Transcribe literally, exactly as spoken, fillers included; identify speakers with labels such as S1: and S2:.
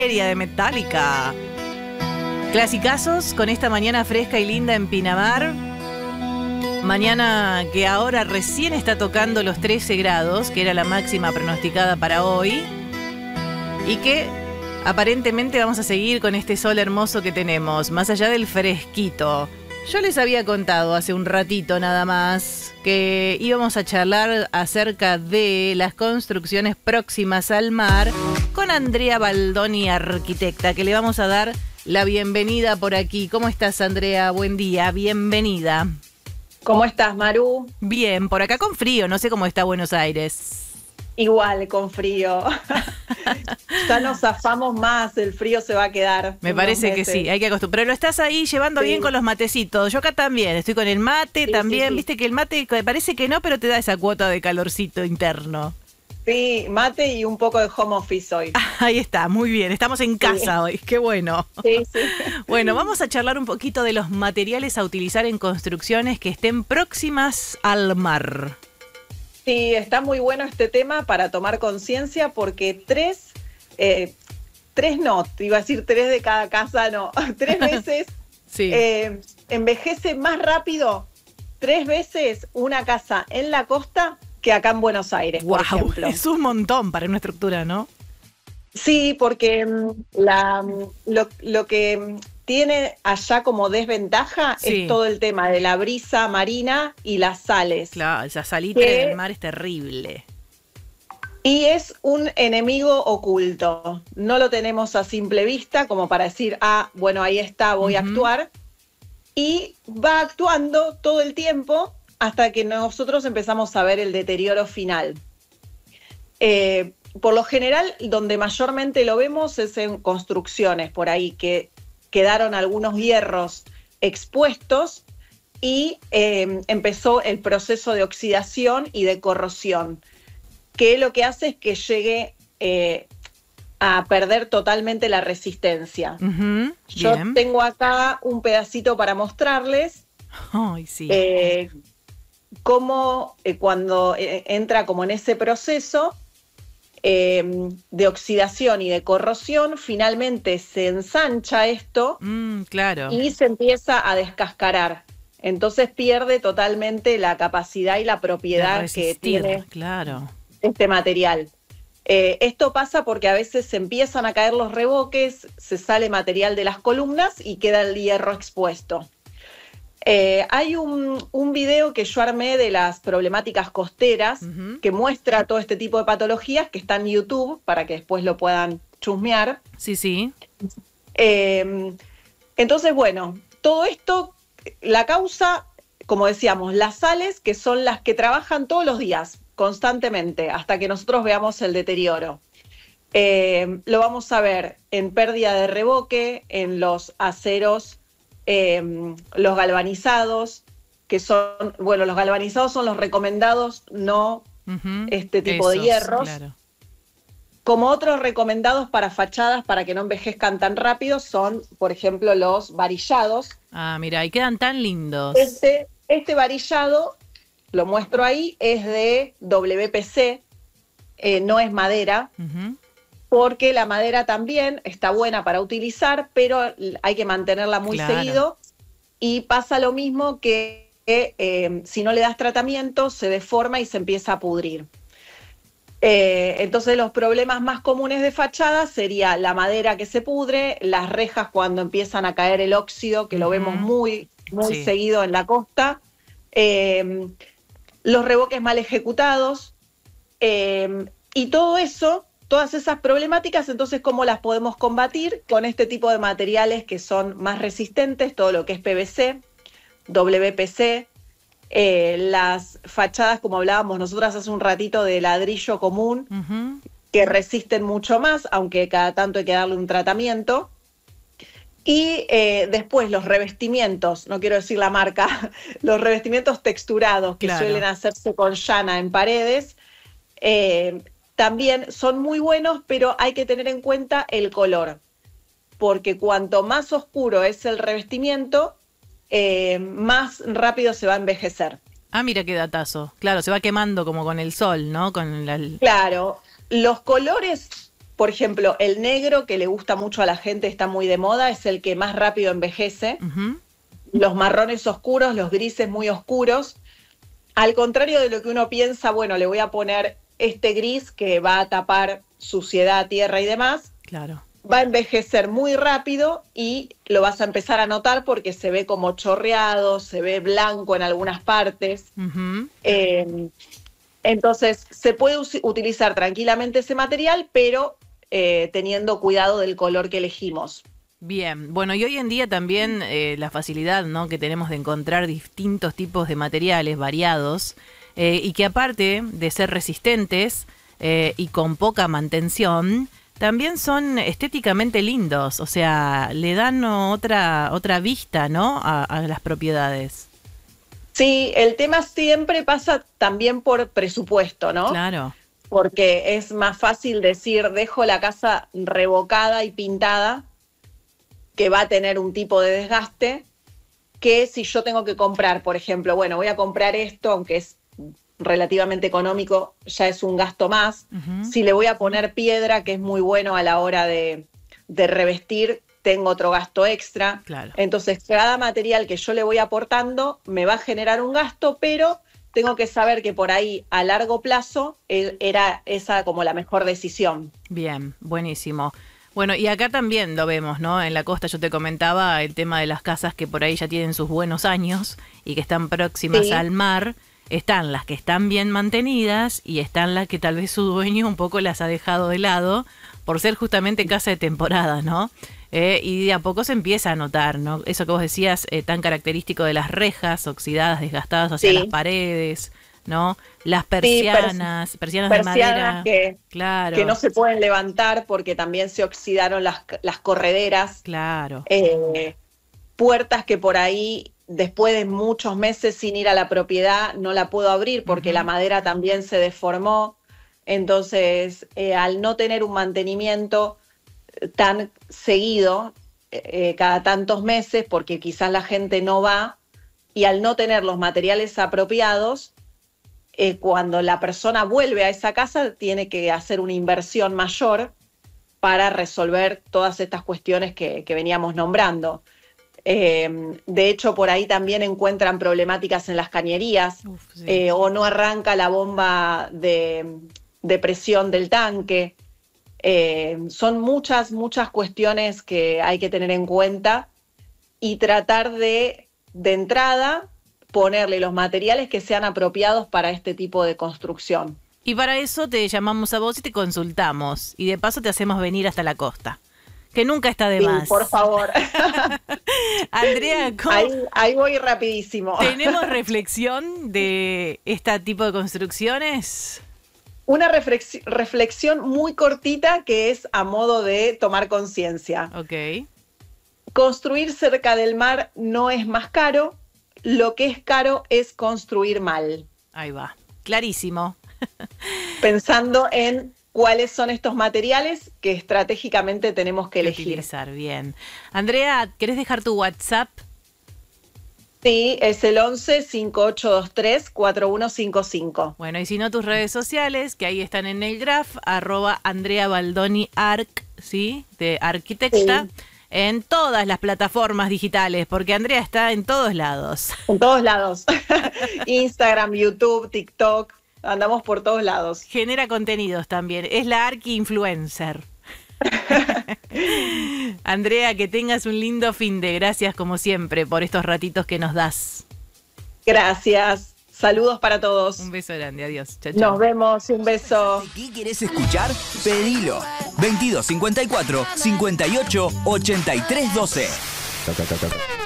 S1: de Metallica. Clasicazos con esta mañana fresca y linda en Pinamar. Mañana que ahora recién está tocando los trece grados, que era la máxima pronosticada para hoy. Y que aparentemente vamos a seguir con este sol hermoso que tenemos, más allá del fresquito. Yo les había contado hace un ratito nada más que íbamos a charlar acerca de las construcciones próximas al mar con Andrea Baldoni, arquitecta, que le vamos a dar la bienvenida por aquí. ¿Cómo estás, Andrea? Buen día, bienvenida.
S2: ¿Cómo estás, Maru?
S1: Bien, por acá con frío, no sé cómo está Buenos Aires.
S2: Igual, con frío. Ya nos zafamos más, el frío se va a quedar.
S1: Me parece que sí, hay que acostumbrar. Pero lo estás ahí llevando sí. bien con los matecitos. Yo acá también, estoy con el mate sí, también. Sí, sí. Viste que el mate parece que no, pero te da esa cuota de calorcito interno.
S2: Sí, mate y un poco de home office hoy.
S1: Ahí está, muy bien. Estamos en casa sí. hoy, qué bueno.
S2: Sí, sí.
S1: Bueno, vamos a charlar un poquito de los materiales a utilizar en construcciones que estén próximas al mar.
S2: Sí, está muy bueno este tema para tomar conciencia porque tres, eh, tres no, te iba a decir tres de cada casa, no, tres veces
S1: sí.
S2: eh, envejece más rápido, tres veces una casa en la costa que acá en Buenos Aires,
S1: wow,
S2: por ejemplo.
S1: Es un montón para una estructura, ¿no?
S2: Sí, porque la, lo, lo que tiene allá como desventaja sí. es todo el tema de la brisa marina y las sales.
S1: Claro, esa salitre que, del mar es terrible.
S2: Y es un enemigo oculto. No lo tenemos a simple vista como para decir, ah, bueno, ahí está, voy uh-huh. a actuar. Y va actuando todo el tiempo hasta que nosotros empezamos a ver el deterioro final. Eh, por lo general, donde mayormente lo vemos es en construcciones, por ahí que quedaron algunos hierros expuestos y eh, empezó el proceso de oxidación y de corrosión, que lo que hace es que llegue eh, a perder totalmente la resistencia.
S1: Uh-huh,
S2: Yo
S1: bien.
S2: tengo acá un pedacito para mostrarles
S1: Ay, sí.
S2: eh, cómo eh, cuando eh, entra como en ese proceso Eh, de oxidación y de corrosión, finalmente se ensancha esto
S1: mm, claro.
S2: y se empieza a descascarar. Entonces pierde totalmente la capacidad y la propiedad
S1: resistir,
S2: que tiene
S1: claro.
S2: este material. Eh, esto pasa porque a veces se empiezan a caer los revoques, se sale material de las columnas y queda el hierro expuesto. Eh, hay un, un video que yo armé de las problemáticas costeras uh-huh. que muestra todo este tipo de patologías que está en YouTube para que después lo puedan chusmear.
S1: Sí, sí.
S2: Eh, entonces, bueno, todo esto, la causa, como decíamos, las sales que son las que trabajan todos los días, constantemente, hasta que nosotros veamos el deterioro. Eh, lo vamos a ver en pérdida de revoque, en los aceros, Eh, los galvanizados, que son, bueno, los galvanizados son los recomendados, no uh-huh. este tipo Esos, de hierros.
S1: Claro.
S2: Como otros recomendados para fachadas, para que no envejezcan tan rápido, son, por ejemplo, los varillados.
S1: Ah, mira, y quedan tan lindos.
S2: Este, este varillado, lo muestro ahí, es de doble u pe ce, eh, no es madera.
S1: Uh-huh.
S2: Porque la madera también está buena para utilizar, pero hay que mantenerla muy
S1: claro.
S2: seguido. Y pasa lo mismo que eh, si no le das tratamiento, se deforma y se empieza a pudrir. Eh, entonces los problemas más comunes de fachada sería la madera que se pudre, las rejas cuando empiezan a caer el óxido, que uh-huh. lo vemos muy, muy sí. seguido en la costa, eh, los revoques mal ejecutados, eh, y todo eso... Todas esas problemáticas, entonces, ¿cómo las podemos combatir? Con este tipo de materiales que son más resistentes, todo lo que es pe ve ce, doble u pe ce, eh, las fachadas, como hablábamos nosotras hace un ratito, de ladrillo común, uh-huh. que resisten mucho más, aunque cada tanto hay que darle un tratamiento. Y eh, después los revestimientos, no quiero decir la marca, los revestimientos texturados que claro. suelen hacerse con llana en paredes, eh, también son muy buenos, pero hay que tener en cuenta el color, porque cuanto más oscuro es el revestimiento, eh, más rápido se va a envejecer.
S1: Ah, mira qué datazo. Claro, se va quemando como con el sol, ¿no? Con la...
S2: Claro, los colores por ejemplo, el negro, que le gusta mucho a la gente, está muy de moda, es el que más rápido envejece. Uh-huh. Los marrones oscuros, los grises muy oscuros. Al contrario de lo que uno piensa, bueno, le voy a poner este gris que va a tapar suciedad, tierra y demás.
S1: Claro.
S2: Va a envejecer muy rápido y lo vas a empezar a notar porque se ve como chorreado, se ve blanco en algunas partes. Uh-huh. Eh, entonces, se puede us- utilizar tranquilamente ese material, pero eh, teniendo cuidado del color que elegimos.
S1: Bien, bueno, y hoy en día también eh, la facilidad, ¿no?, que tenemos de encontrar distintos tipos de materiales variados eh, y que aparte de ser resistentes eh, y con poca mantención, también son estéticamente lindos, o sea, le dan otra, otra vista, ¿no?, a, a las propiedades.
S2: Sí, el tema siempre pasa también por presupuesto, ¿no?
S1: Claro.
S2: Porque es más fácil decir, dejo la casa revocada y pintada, que va a tener un tipo de desgaste, que si yo tengo que comprar, por ejemplo, bueno, voy a comprar esto, aunque es relativamente económico, ya es un gasto más. Uh-huh. Si le voy a poner piedra, que es muy bueno a la hora de, de revestir, tengo otro gasto extra.
S1: Claro.
S2: Entonces, cada material que yo le voy aportando me va a generar un gasto, pero tengo que saber que por ahí, a largo plazo, era esa como la mejor decisión.
S1: Bien, buenísimo. Bueno, y acá también lo vemos, ¿no? En la costa yo te comentaba el tema de las casas que por ahí ya tienen sus buenos años y que están próximas sí. al mar. Están las que están bien mantenidas y están las que tal vez su dueño un poco las ha dejado de lado por ser justamente casa de temporada, ¿no? Eh, y de a poco se empieza a notar, ¿no? Eso que vos decías, eh, tan característico de las rejas oxidadas, desgastadas hacia sí. las paredes, ¿no? Las persianas,
S2: sí, pers-
S1: persianas,
S2: persianas
S1: de madera.
S2: Que,
S1: claro.
S2: que no se pueden levantar porque también se oxidaron las, las correderas.
S1: Claro.
S2: Eh, puertas que por ahí, después de muchos meses sin ir a la propiedad, no la puedo abrir porque uh-huh. la madera también se deformó. Entonces, eh, al no tener un mantenimiento tan seguido, eh, cada tantos meses, porque quizás la gente no va, y al no tener los materiales apropiados, eh, cuando la persona vuelve a esa casa tiene que hacer una inversión mayor para resolver todas estas cuestiones que, que veníamos nombrando. Eh, de hecho, por ahí también encuentran problemáticas en las cañerías. Uf, sí. eh, o no arranca la bomba de, de presión del tanque. Eh, son muchas, muchas cuestiones que hay que tener en cuenta y tratar de, de entrada, ponerle los materiales que sean apropiados para este tipo de construcción.
S1: Y para eso te llamamos a vos y te consultamos. Y de paso te hacemos venir hasta la costa, que nunca está de
S2: sí,
S1: más.
S2: Por favor.
S1: Andrea, ¿cómo?
S2: Ahí, ahí voy rapidísimo.
S1: ¿Tenemos reflexión de este tipo de construcciones?
S2: Una reflex- reflexión muy cortita que es a modo de tomar conciencia.
S1: Ok.
S2: Construir cerca del mar no es más caro, lo que es caro es construir mal.
S1: Ahí va, clarísimo.
S2: Pensando en cuáles son estos materiales que estratégicamente tenemos que elegir.
S1: Utilizar, bien. Andrea, ¿querés dejar tu WhatsApp?
S2: Sí, es el once, cinco ocho dos tres, cuatro uno cinco cinco.
S1: Bueno, y si no, tus redes sociales, que ahí están en el graph, arroba Andrea Baldoni Arc, ¿sí? De arquitecta, sí. En todas las plataformas digitales, porque Andrea está en todos lados.
S2: En todos lados. Instagram, YouTube, TikTok, andamos por todos lados.
S1: Genera contenidos también, es la arqui influencer. Andrea, que tengas un lindo fin de gracias como siempre por estos ratitos que nos das.
S2: Gracias, saludos para todos.
S1: Un beso grande, adiós. Chau, chau.
S2: Nos vemos, un beso.
S3: ¿Qué querés escuchar? Pedilo. veintidós cincuenta y cuatro, cincuenta y ocho, ochenta y tres doce.